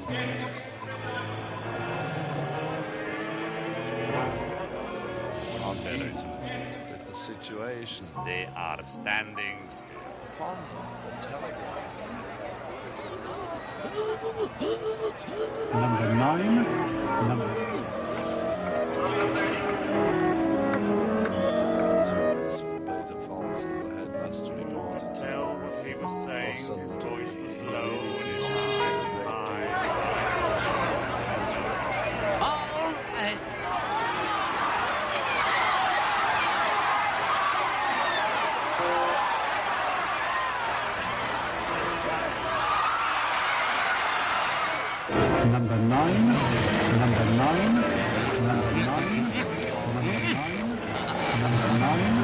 With the situation. They are standing still. Upon the telegraph. Number 9. Beta Falls as the headmaster reported to Tell what he was saying. His voice was low and his All eye was high. right. Number 9. Number 9.